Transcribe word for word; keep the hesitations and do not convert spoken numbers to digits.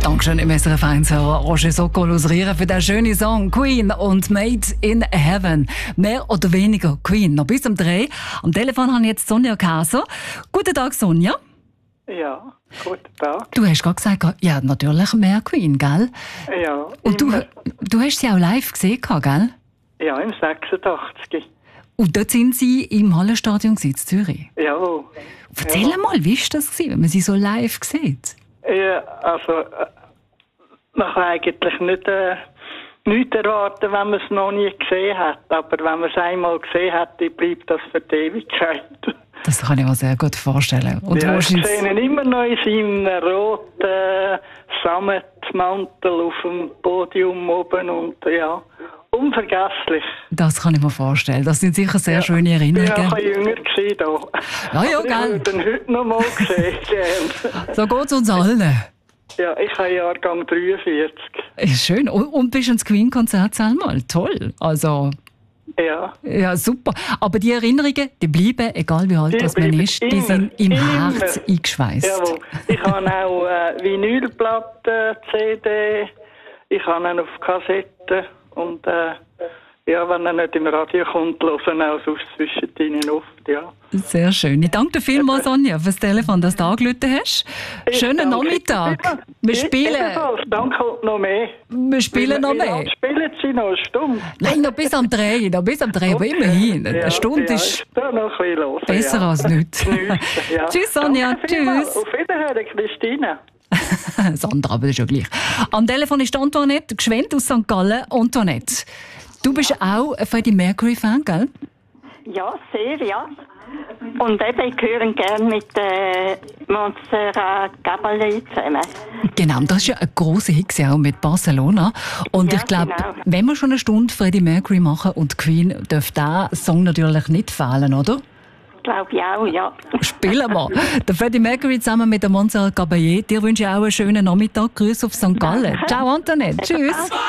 Dankeschön im S R F eins-Hörer Roger Sokol aus Rieren für den schönen Song «Queen» und «Made in Heaven». Mehr oder weniger Queen. Noch bis um drei. Am Telefon habe ich jetzt Sonja Kaser. Guten Tag, Sonja. Ja, guten Tag. Du hast gerade gesagt, ja, natürlich mehr Queen, gell? Ja. Und du, du hast sie auch live gesehen, gell? Ja, im sechsundachtzig. Und dort sind sie im Hallenstadion in Zürich. Ja. Erzähl ja. mal, wie war das, wenn man sie so live sieht? Ja, also, äh, man kann eigentlich nicht, äh, nichts erwarten, wenn man es noch nie gesehen hat. Aber wenn man es einmal gesehen hat, dann bleibt das für die Ewigkeit. Das kann ich mir sehr gut vorstellen. Und ja, ich sehe sehe ihn immer noch in seinem roten Sammetmantel auf dem Podium oben und ja, unvergesslich. Das kann ich mir vorstellen. Das sind sicher sehr ja. schöne Erinnerungen. Ich war auch ein bisschen jünger gewesen, da. Ja, ja, aber gell. ich würde ihn heute noch mal sehen. So geht es uns allen. Ja, ich habe Jahrgang dreiundvierzig. Ist schön. Und, und bist ins Queen-Konzert einmal. Toll. Also, ja. ja, super. Aber die Erinnerungen, die bleiben, egal wie alt das man ist, die immer, sind im immer. Herz eingeschweißt. Jawohl. Ich habe auch äh, Vinylplatten, C D, ich habe ihn auf Kassette und äh, ja, wenn er nicht im Radio kommt, hören auch sonst zwischendrin oft, ja. Sehr schön. Ich danke dir vielmals, Sonja, für das Telefon, dass du angerufen hast. Schönen Nachmittag. Wir spielen. Ebenfalls, danke noch mehr. Wir spielen noch mehr. Wie spielen Sie noch? Eine Stunde? Nein, noch bis am drei. Noch bis am drei, aber Okay. immerhin. Eine Ja, Stunde ja, ist da noch ein bisschen los, besser ja. als nichts. Nichts, ja. Tschüss, Sonja. Danke vielmals. Tschüss. Auf Wiederhören, Christine. Sandra, aber das ist ja gleich. Am Telefon ist Antoinette Gschwend aus Sankt Gallen. Antoinette, du bist auch ein Freddie Mercury-Fan, gell? Ja, sehr, ja. Und eben, ich höre gerne mit äh, Montserrat Caballé zusammen. Genau, das ist ja ein grosser Hit auch mit Barcelona. Und Ja, ich glaube, genau. wenn wir schon eine Stunde Freddie Mercury machen und Queen, darf dieser Song natürlich nicht fehlen, oder? Glaube ich auch, ja. Spielen wir. Der Freddie Mercury zusammen mit der Montserrat Caballé. Dir wünsche ich auch einen schönen Nachmittag. Grüße auf Sankt Gallen. Ciao, Antoinette. Tschüss.